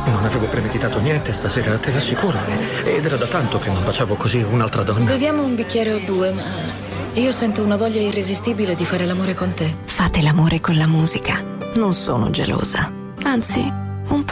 Non avevo premeditato niente stasera, te l'assicuro. Ed era da tanto che non baciavo così un'altra donna. Beviamo un bicchiere o due, ma io sento una voglia irresistibile di fare l'amore con te. Fate l'amore con la musica. Non sono gelosa. Anzi,